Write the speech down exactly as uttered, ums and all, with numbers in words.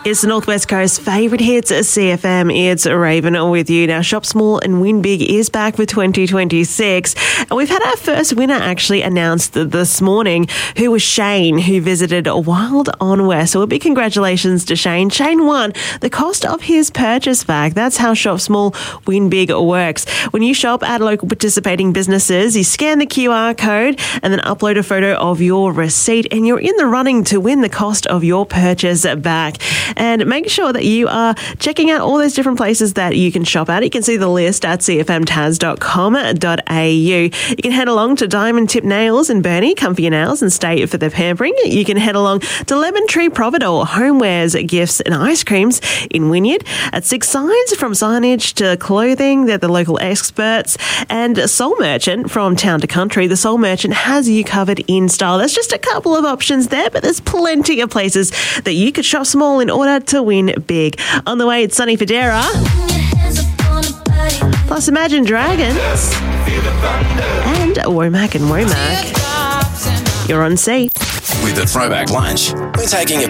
It's the Northwest Coast's favourite hits at C F M. It's Raven with you. Now, Shop Small and Win Big is back for twenty twenty-six. And we've had our first winner actually announced this morning, who was Shane, who visited Wild on West. So a big congratulations to Shane. Shane won the cost of his purchase back. That's how Shop Small, Win Big works. When you shop at local participating businesses, you scan the Q R code and then upload a photo of your receipt, and you're in the running to win the cost of your purchase back. And make sure that you are checking out all those different places that you can shop at. You can see the list at c f m tas dot com dot a u. You can head along to Diamond Tip Nails in Burnie, comfy nails, and stay for the pampering. You can head along to Lemon Tree Providore, homewares, gifts, and ice creams in Wynyard. At Six Signs, from signage to clothing, they're the local experts. And Soul Merchant, from town to country, the Soul Merchant has you covered in style. There's just a couple of options there, but there's plenty of places that you could shop small in order to win big. On the way, it's Sunny Federa, plus Imagine Dragons, and Womack and Womack. You're on C. With the Throwback Lunch, we're taking a